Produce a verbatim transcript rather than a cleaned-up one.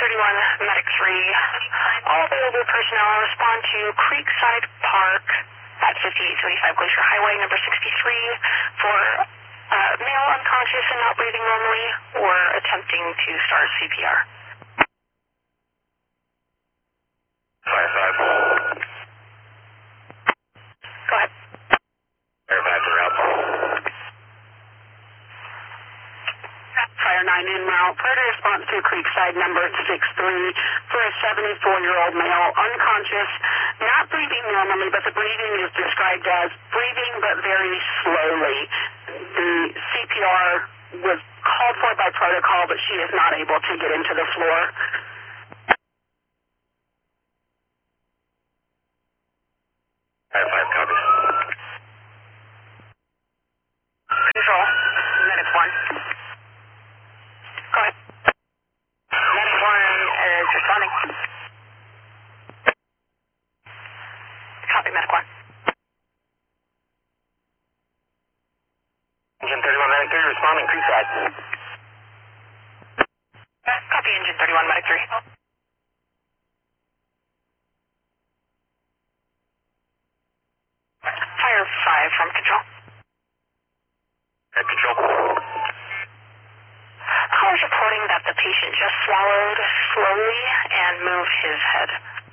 thirty-one, Medic three. All available personnel respond to Creekside Park at fifty-eight seventy-five Glacier Highway, number sixty-three, for uh, male unconscious and not breathing normally or attempting to start C P R. Fire five. Go ahead. Fire five to route. Fire nine en route. Further response to Creekside number six three for a seventy-four-year-old male, unconscious, not breathing normally, but the breathing is described as breathing but very slowly. The C P R was called for by protocol, but she is not able to get into the floor. Fire five copies. Control. Medic one. Go ahead. Medic one is responding. Copy, Medic one. Engine thirty-one, Medic three, responding, Creekside. Copy, Engine thirty-one, Medic three. Fire five from Control. At Control. Call is reporting that the patient just swallowed slowly and moved his head.